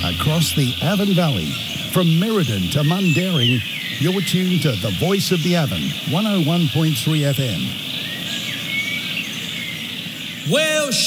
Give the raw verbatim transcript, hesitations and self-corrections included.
across the Avon Valley. From Merredin to Mundaring, you're tuned to the voice of the Avon, one oh one point three F M. Well,